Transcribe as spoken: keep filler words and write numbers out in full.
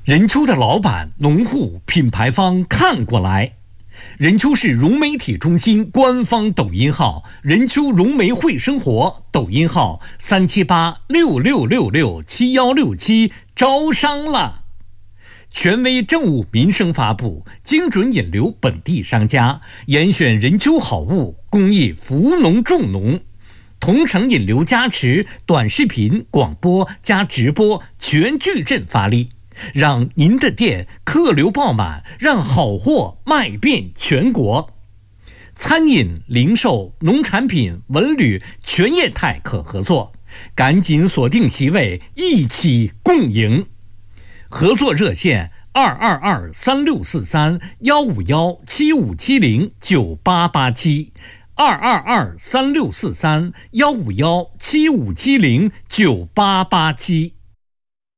任丘的老板、农户、品牌方看过来。任丘市融媒体中心官方抖音号任丘融媒会生活，抖音号三七八六六六六七幺六七，招商了。权威政务民生发布，精准引流本地商家，严选任丘好物，公益扶农助农。同城引流加持，短视频、广播加直播全矩阵发力，让您的店客流爆满，让好货卖遍全国。餐饮、零售、农产品、文旅全业态可合作，赶紧锁定席位，一起共赢。合作热线二二二三六四三幺五幺七五七零九八八七。二二二三六四三幺五幺七五七零九八八七。